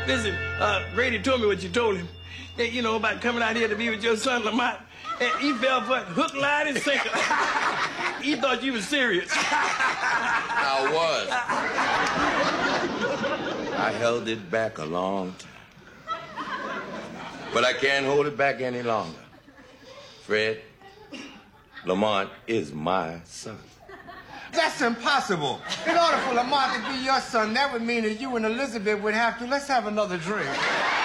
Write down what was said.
Listen, Grady told me what you told him. You know, about coming out here to be with your son, Lamont. And he fell for it, hook, line, and sinker. He thought you was serious. I was. I held it back a long time. But I can't hold it back any longer. Fred, Lamont is my son. That's impossible. In order for Lamont to be your son, that would mean that you and Elizabeth would have to... Let's have another drink.